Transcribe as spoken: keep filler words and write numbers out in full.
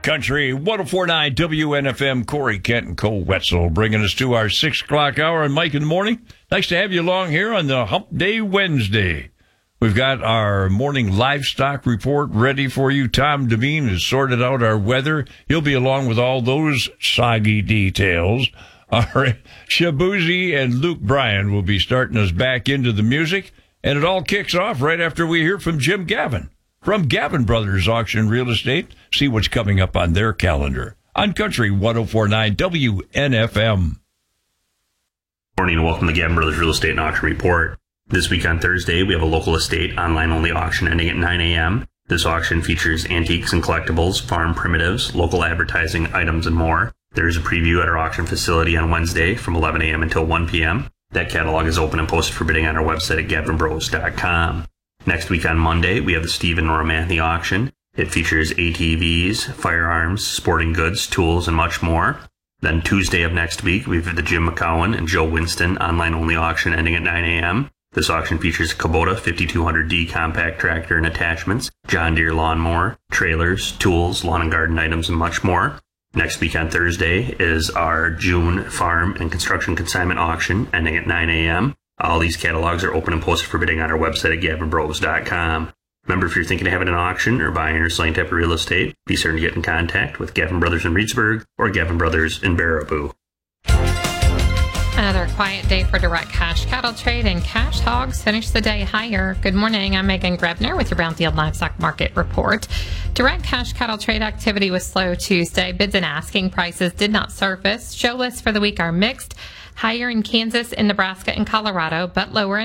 Country one oh four point nine W N F M. Corey Kent and Cole Wetzel bringing us to our six o'clock hour. And Mike in the morning. Nice to have you along here on the Hump Day Wednesday. We've got our morning livestock report ready for you. Tom Devine has sorted out our weather. He'll be along with all those soggy details. Our Shabuzi and Luke Bryan will be starting us back into the music. And it all kicks off right after we hear from Jim Gavin from Gavin Brothers Auction Real Estate. See what's coming up on their calendar on Country one oh four point nine W N F M. Morning and welcome to Gavin Brothers Real Estate and Auction Report. This week on Thursday, we have a local estate online-only auction ending at nine a.m. This auction features antiques and collectibles, farm primitives, local advertising items, and more. There is a preview at our auction facility on Wednesday from eleven a.m. until one p.m. That catalog is open and posted for bidding on our website at gavin bros dot com. Next week on Monday, we have the Steve and Nora Mathney auction. It features A T Vs, firearms, sporting goods, tools, and much more. Then Tuesday of next week, we have the Jim McCowan and Joe Winston online-only auction ending at nine a.m. This auction features a Kubota fifty-two hundred D compact tractor and attachments, John Deere lawnmower, trailers, tools, lawn and garden items, and much more. Next week on Thursday is our June farm and construction consignment auction ending at nine a.m. All these catalogs are open and posted for bidding on our website at gavin bros dot com. Remember, if you're thinking of having an auction or buying or selling type of real estate, be certain to get in contact with Gavin Brothers in Reedsburg or Gavin Brothers in Baraboo. Another quiet day for direct cash cattle trade, and cash hogs finish the day higher. Good morning. I'm Megan Grebner with your Brownfield Livestock Market Report. Direct cash cattle trade activity was slow Tuesday. Bids and asking prices did not surface. Show lists for the week are mixed. Higher in Kansas, in Nebraska, and Colorado, but lower in